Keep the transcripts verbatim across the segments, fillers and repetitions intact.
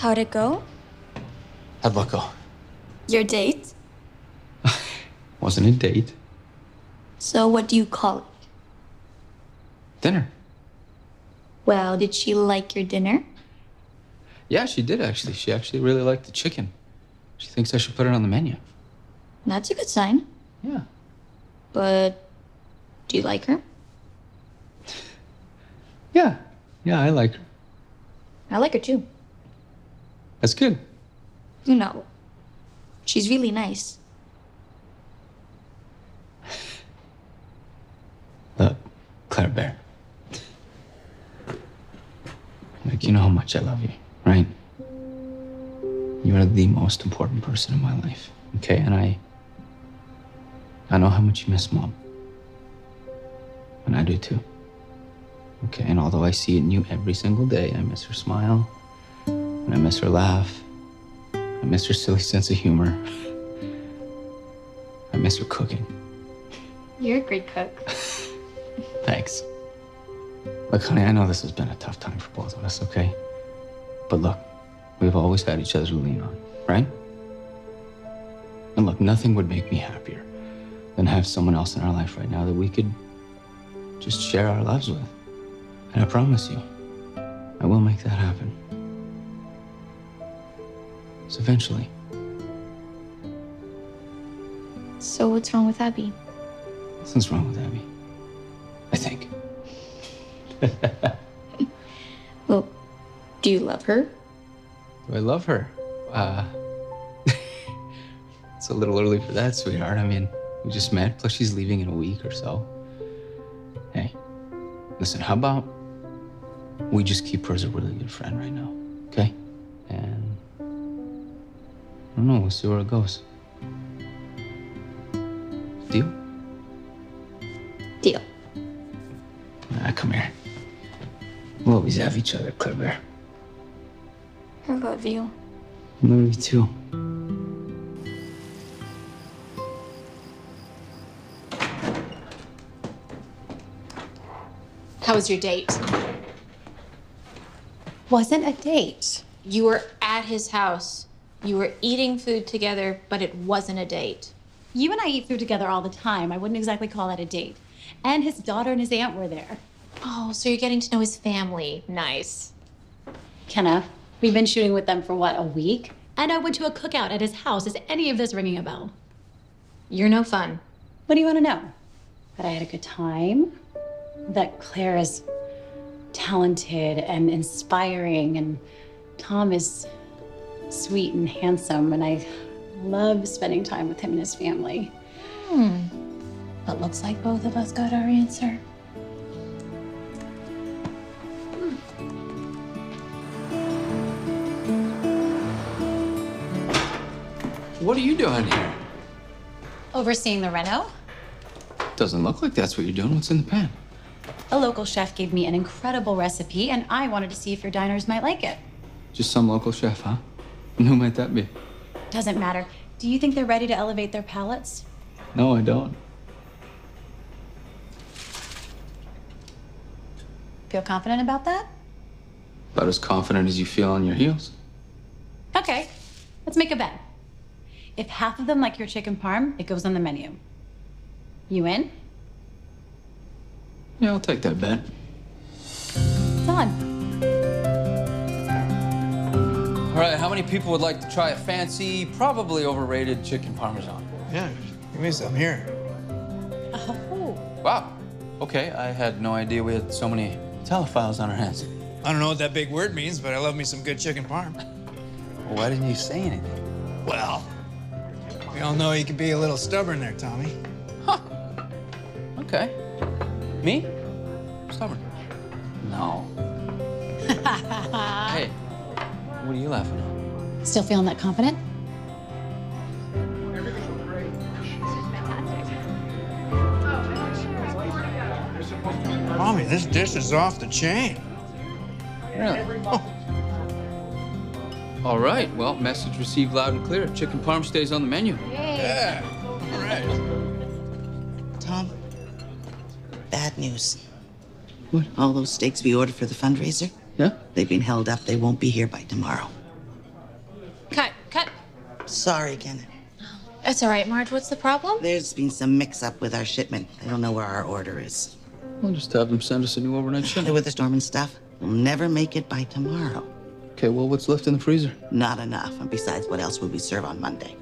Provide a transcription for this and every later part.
How'd it go? How'd what go? Your date? Wasn't a date. So what do you call it? Dinner. Well, did she like your dinner? Yeah, she did actually. She actually really liked the chicken. She thinks I should put it on the menu. That's a good sign. Yeah. But do you like her? Yeah. Yeah, I like her. I like her too. That's good. You know, she's really nice. Look, Claire Bear. Like, you know how much I love you, right? You are the most important person in my life, okay? And I... I know how much you miss Mom. And I do too. Okay, and although I see it in you every single day, I miss her smile, and I miss her laugh, I miss her silly sense of humor. I miss her cooking. You're a great cook. Thanks. Look, honey, I know this has been a tough time for both of us, okay? But look, we've always had each other to lean on, right? And look, nothing would make me happier than have someone else in our life right now that we could just share our lives with. And I promise you, I will make that happen. So eventually. So what's wrong with Abby? Nothing's wrong with Abby. I think. Well, do you love her? Do I love her? Uh, it's a little early for that, sweetheart. I mean, we just met, plus she's leaving in a week or so. Hey, listen, how about we just keep her as a really good friend right now, okay? And I don't know, we'll see where it goes. Deal? Deal. Ah, come here. We'll always have each other, Claire Bear. I love you. I love you too. How was your date? Wasn't a date. You were at his house. You were eating food together, but it wasn't a date. You and I eat food together all the time. I wouldn't exactly call that a date. And his daughter and his aunt were there. Oh, so you're getting to know his family. Nice. Kenna, we've been shooting with them for what, a week? And I went to a cookout at his house. Is any of this ringing a bell? You're no fun. What do you want to know? That I had a good time? That Claire is talented and inspiring, and Tom is sweet and handsome, and I love spending time with him and his family. Hmm. But looks like both of us got our answer. What are you doing here? Overseeing the reno? Doesn't look like that's what you're doing. What's in the pan? A local chef gave me an incredible recipe, and I wanted to see if your diners might like it. Just some local chef, huh? And who might that be? Doesn't matter. Do you think they're ready to elevate their palates? No, I don't. Feel confident about that? About as confident as you feel on your heels. Okay, let's make a bet. If half of them like your chicken parm, it goes on the menu. You in? Yeah, I'll take that bet. Done. All right, how many people would like to try a fancy, probably overrated chicken parmesan? Yeah, give me some here. Oh. Wow. Okay, I had no idea we had so many telephiles on our hands. I don't know what that big word means, but I love me some good chicken parm. Well, why didn't you say anything? Well, we all know you can be a little stubborn there, Tommy. Huh. Okay. Me? Stubborn. No. Hey, what are you laughing at? Still feeling that confident? Tommy, this dish is off the chain. Really? Oh. All right, well, message received loud and clear. Chicken parm stays on the menu. Yeah, all right. Tom, bad news. What? All those steaks we ordered for the fundraiser, Yeah? they've been held up. They won't be here by tomorrow. Sorry, Kenneth. That's all right, Marge. What's the problem? There's been some mix-up with our shipment. I don't know where our order is. We'll just have them send us a new overnight shipment. With the storm and stuff, we'll never make it by tomorrow. Okay, well, what's left in the freezer? Not enough. And besides, what else will we serve on Monday?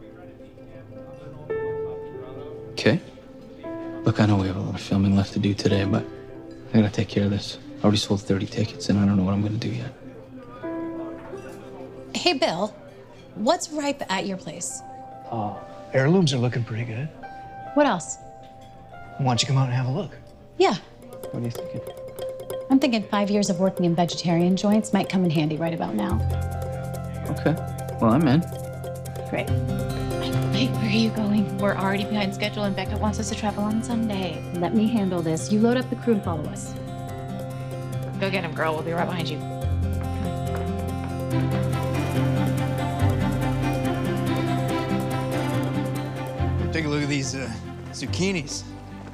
Okay. Look, I know we have a lot of filming left to do today, but I gotta take care of this. I already sold thirty tickets, and I don't know what I'm gonna do yet. Hey, Bill, what's ripe at your place? Oh, heirlooms are looking pretty good. What else? Why don't you come out and have a look? Yeah, What are you thinking? I'm thinking five years of working in vegetarian joints might come in handy right about now. Okay. Well, I'm in. Great. Hey, where are you going? We're already behind schedule, and Becca wants us to travel on Sunday. Let me handle this. You load up the crew and follow us. Go get him, girl. We'll be right behind you. Take a look at these uh, zucchinis.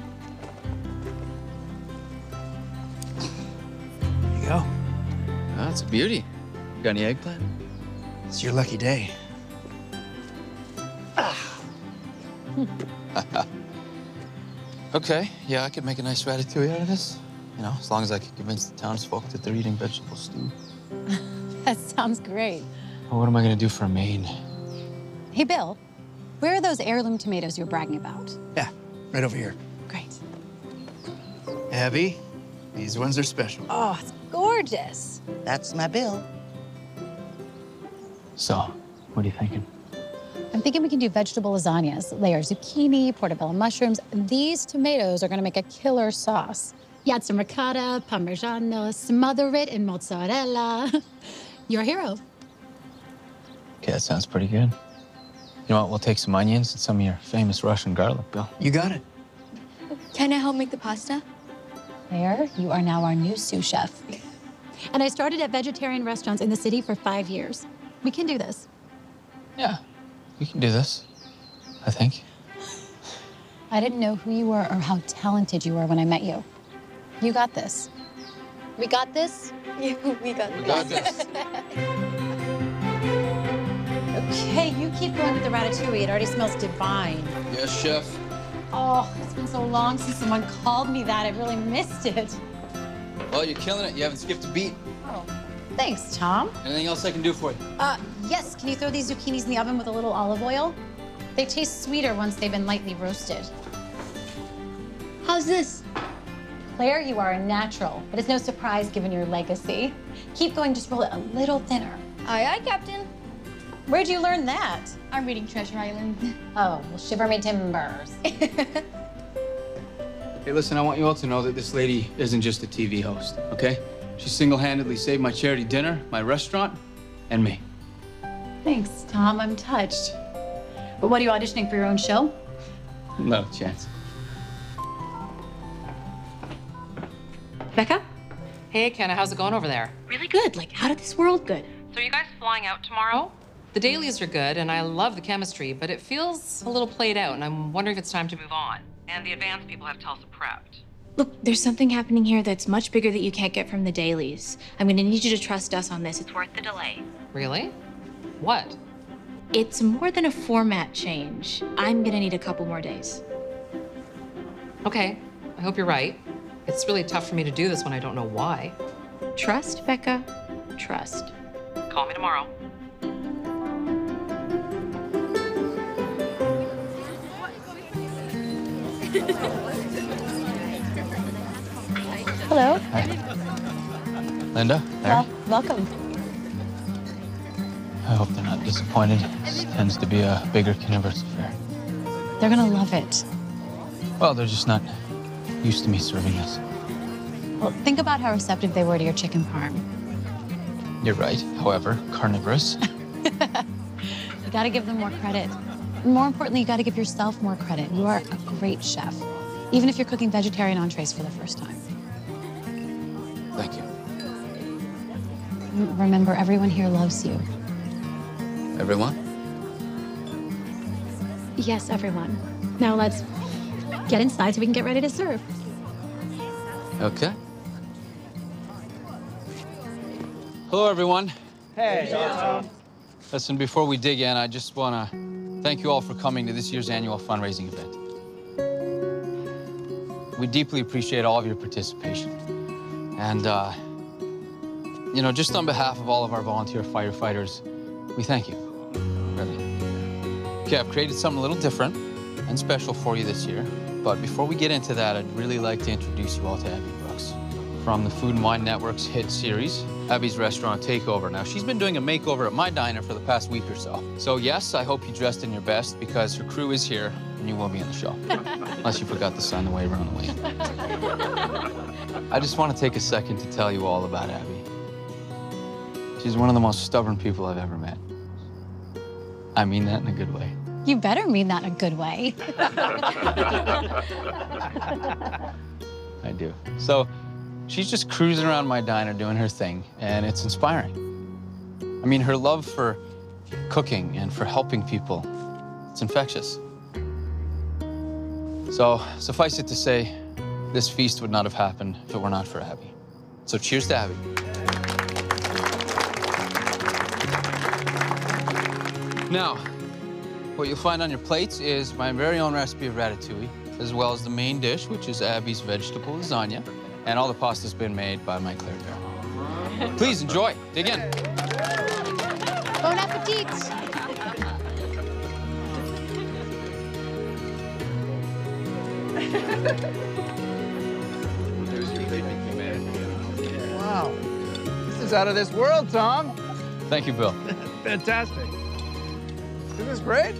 There you go. Oh, that's a beauty. You got any eggplant? It's your lucky day. Okay, yeah, I could make a nice ratatouille out of this. You know, as long as I could convince the townsfolk that they're eating vegetable stew. That sounds great. Well, what am I gonna do for a main? Hey, Bill, where are those heirloom tomatoes you were bragging about? Yeah, right over here. Great. Abby, these ones are special. Oh, it's gorgeous. That's my bill. So, what are you thinking? I'm thinking we can do vegetable lasagnas, layer zucchini, portobello mushrooms. These tomatoes are gonna make a killer sauce. You add some ricotta, parmigiano, smother it in mozzarella. You're a hero. Okay, that sounds pretty good. You know what? We'll take some onions and some of your famous Russian garlic, Bill. You got it. Can I help make the pasta? Claire, you are now our new sous chef. And I started at vegetarian restaurants in the city for five years. We can do this. Yeah, we can do this. I think. I didn't know who you were or how talented you were when I met you. You got this. We got this? Yeah, we got We got this. Okay, you keep going with the ratatouille. It already smells divine. Yes, chef. Oh, it's been so long since someone called me that. I really missed it. Well, you're killing it. You haven't skipped a beat. Oh, thanks, Tom. Anything else I can do for you? Uh, yes, can you throw these zucchinis in the oven with a little olive oil? They taste sweeter once they've been lightly roasted. How's this? Claire, you are a natural, but it's no surprise given your legacy. Keep going, just roll it a little thinner. Aye, aye, Captain. Where'd you learn that? I'm reading Treasure Island. Oh, well, shiver me timbers. Hey, listen, I want you all to know that this lady isn't just a T V host, okay? She single-handedly saved my charity dinner, my restaurant, and me. Thanks, Tom, I'm touched. But what, are you auditioning for your own show? No chance. Becca? Hey, Kenna, how's it going over there? Really good. Like, out of this world good. So are you guys flying out tomorrow? The dailies are good, and I love the chemistry, but it feels a little played out, and I'm wondering if it's time to move on. And the advanced people have Tulsa prepped. Look, there's something happening here that's much bigger that you can't get from the dailies. I'm gonna need you to trust us on this. It's worth the delay. Really? What? It's more than a format change. I'm gonna need a couple more days. Okay, I hope you're right. It's really tough for me to do this when I don't know why. Trust, Becca. Trust. Call me tomorrow. Hello. Hi. Linda, there. Well, welcome. I hope they're not disappointed. This tends to be a bigger Kinniverse affair. They're gonna love it. Well, they're just not used to me serving this. Well, think about how receptive they were to your chicken parm. You're right. However, carnivorous. You gotta give them more credit. And more importantly, you gotta give yourself more credit. You are a great chef, even if you're cooking vegetarian entrees for the first time. Thank you. Remember, everyone here loves you. Everyone? Yes, everyone. Now let's get inside so we can get ready to serve. Okay. Hello, everyone. Hey, Tom. Listen, before we dig in, I just want to thank you all for coming to this year's annual fundraising event. We deeply appreciate all of your participation. And, uh, you know, just on behalf of all of our volunteer firefighters, we thank you, really. Okay, I've created something a little different and special for you this year. But before we get into that, I'd really like to introduce you all to Abby Brooks from the Food and Wine Network's hit series, Abby's Restaurant Takeover. Now, she's been doing a makeover at my diner for the past week or so. So yes, I hope you dressed in your best because her crew is here and you will be in the show. Unless you forgot to sign the waiver on the way. I just want to take a second to tell you all about Abby. She's one of the most stubborn people I've ever met. I mean that in a good way. You better mean that in a good way. I do. So she's just cruising around my diner doing her thing, and it's inspiring. I mean, her love for cooking and for helping people, it's infectious. So suffice it to say, this feast would not have happened if it were not for Abby. So cheers to Abby. Now, what you'll find on your plates is my very own recipe of ratatouille, as well as the main dish, which is Abby's vegetable lasagna, and all the pasta's been made by my Claire Bear. Please enjoy. Dig in. Bon appetit! Wow. This is out of this world, Tom. Thank you, Bill. Fantastic. Isn't this great?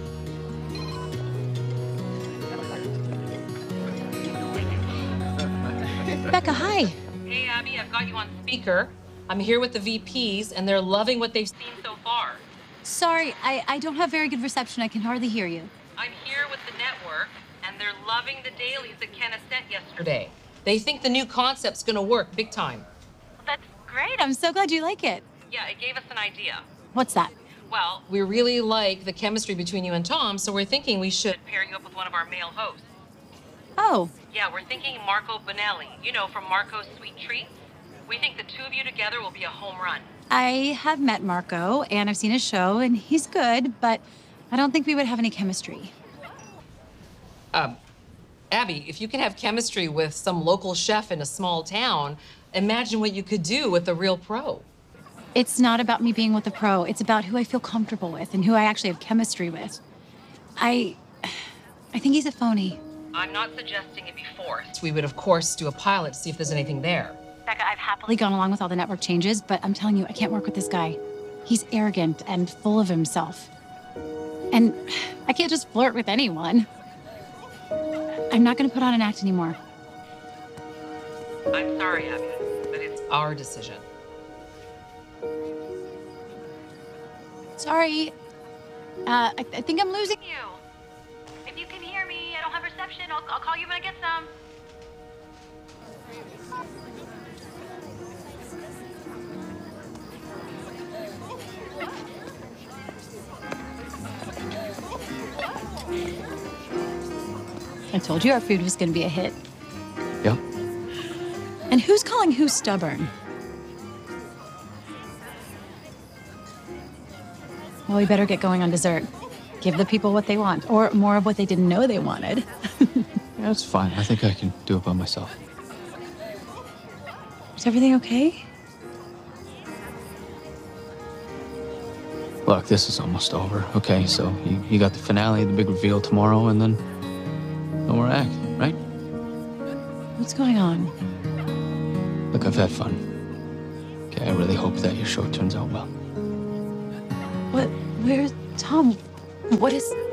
Becca, hi. Hey, Abby, I've got you on speaker. I'm here with the V Ps, and they're loving what they've seen so far. Sorry, I, I don't have very good reception. I can hardly hear you. I'm here with the network, and they're loving the dailies that Kenneth sent yesterday. They think the new concept's gonna work big time. That's great. I'm so glad you like it. Yeah, it gave us an idea. What's that? Well, we really like the chemistry between you and Tom, so we're thinking we should pair you up with one of our male hosts. Oh, Yeah, we're thinking Marco Bonelli, you know, from Marco's Sweet Treats. We think the two of you together will be a home run. I have met Marco, and I've seen his show, and he's good, but I don't think we would have any chemistry. Um, Abby, if you can have chemistry with some local chef in a small town, imagine what you could do with a real pro. It's not about me being with a pro. It's about who I feel comfortable with and who I actually have chemistry with. I... I think he's a phony. I'm not suggesting it be forced. We would, of course, do a pilot to see if there's anything there. Becca, I've happily gone along with all the network changes, but I'm telling you, I can't work with this guy. He's arrogant and full of himself. And I can't just flirt with anyone. I'm not gonna put on an act anymore. I'm sorry, Abby, but it's our decision. Sorry. Uh, I, I think I'm losing you. If you can hear me, I don't have reception. I'll, I'll call you when I get some. I told you our food was gonna be a hit. Yep. And who's calling who stubborn? Well, we better get going on dessert. Give the people what they want, or more of what they didn't know they wanted. Yeah, that's fine. I think I can do it by myself. Is everything okay? Look, this is almost over, okay? So you, you got the finale, the big reveal tomorrow, and then no more act, right? What's going on? Look, I've had fun. Okay, I really hope that your show turns out well. What? Where's Tom? What is...